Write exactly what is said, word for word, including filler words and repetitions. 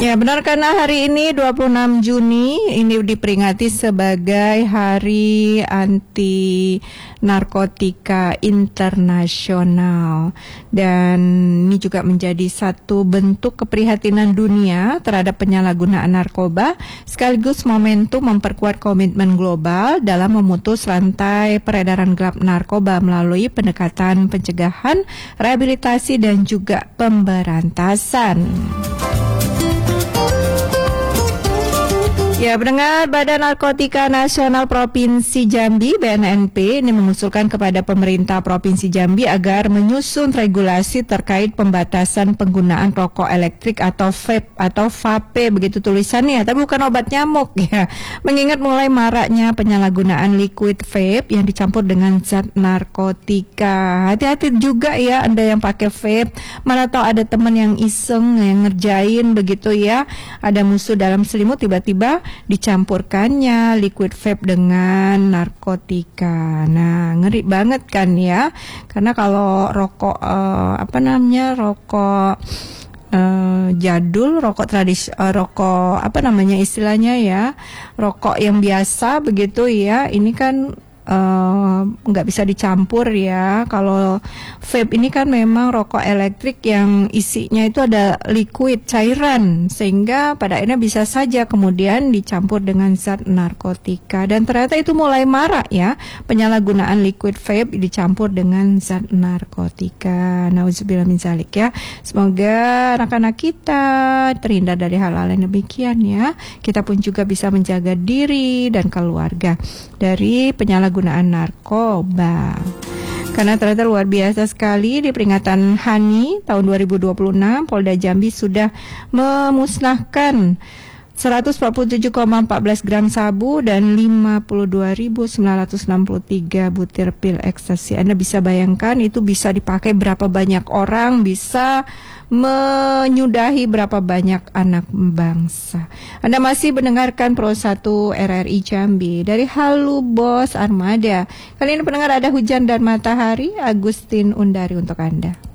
Ya benar, karena hari ini dua puluh enam Juni ini diperingati sebagai Hari Anti Narkotika Internasional, dan ini juga menjadi satu bentuk keprihatinan dunia terhadap penyalahgunaan narkoba sekaligus momentum memperkuat komitmen global dalam memutus rantai peredaran gelap narkoba melalui pendekatan pencegahan, rehabilitasi dan juga pemberantasan. Ya, pendengar, Badan Narkotika Nasional Provinsi Jambi B N N P ini mengusulkan kepada pemerintah Provinsi Jambi agar menyusun regulasi terkait pembatasan penggunaan rokok elektrik atau vape atau vape, begitu tulisannya, tapi bukan obat nyamuk ya. Mengingat mulai maraknya penyalahgunaan liquid vape yang dicampur dengan zat narkotika. Hati-hati juga ya Anda yang pakai vape. Mana tahu ada teman yang iseng yang ngerjain begitu ya. Ada musuh dalam selimut, tiba-tiba dicampurkannya liquid vape dengan narkotika. Nah, ngeri banget kan ya? Karena kalau rokok uh, apa namanya? rokok uh, jadul, rokok tradisi, uh, rokok apa namanya istilahnya ya? Rokok yang biasa begitu ya. Ini kan nggak uh, bisa dicampur ya. Kalau vape ini kan memang rokok elektrik yang isinya itu ada liquid, cairan, sehingga pada akhirnya bisa saja kemudian dicampur dengan zat narkotika. Dan ternyata itu mulai marak ya, penyalahgunaan liquid vape dicampur dengan zat narkotika. Nauzubillah min dzalik ya. Semoga anak-anak kita terhindar dari hal-hal yang demikian ya. Kita pun juga bisa menjaga diri dan keluarga dari penyalahgunaan gunaan narkoba. Karena ternyata luar biasa sekali, di peringatan H A N I tahun dua ribu dua puluh enam Polda Jambi sudah memusnahkan seratus empat puluh tujuh koma satu empat gram sabu dan lima puluh dua ribu sembilan ratus enam puluh tiga butir pil ekstasi. Anda bisa bayangkan itu bisa dipakai berapa banyak orang, bisa menyudahi berapa banyak anak bangsa. Anda masih mendengarkan Pro satu R R I Jambi dari Halu Bos Armada. Kali ini pendengar ada Hujan dan Matahari, Agustin Undari untuk Anda.